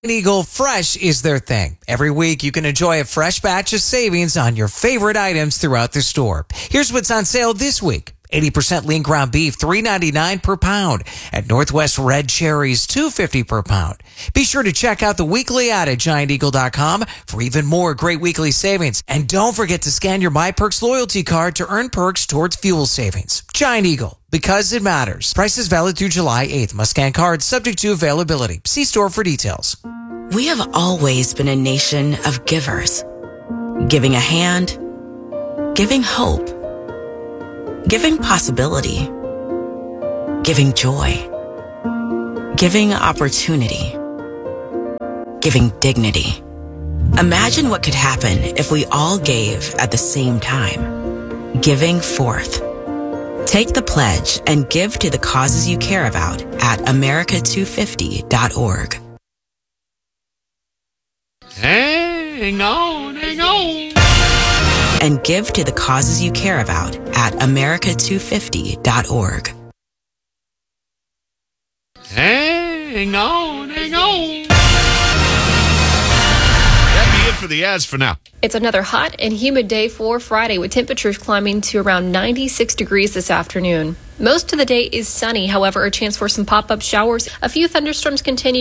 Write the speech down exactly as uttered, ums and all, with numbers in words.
Eagle Fresh is their thing. Every week, you can enjoy a fresh batch of savings on your favorite items throughout the store. Here's what's on sale this week. eighty percent lean ground beef, three ninety-nine per pound. At Northwest Red Cherries, two fifty per pound. Be sure to check out the weekly ad at giant eagle dot com for even more great weekly savings. And don't forget to scan your MyPerks loyalty card to earn perks towards fuel savings. Giant Eagle, because it matters. Prices valid through July eighth. Must scan cards subject to availability. See store for details. We have always been a nation of givers. Giving a hand, giving hope, giving possibility, giving joy, giving opportunity, giving dignity. Imagine what could happen if we all gave at the same time. Giving forth. Take the pledge and give to the causes you care about at america two fifty dot org. Hang on, hang on. And give to the causes you care about at america two fifty dot org. Hang on, hang on. That'd be it for the ads for now. It's another hot and humid day for Friday, with temperatures climbing to around ninety-six degrees this afternoon. Most of the day is sunny, however, a chance for some pop-up showers. A few thunderstorms continue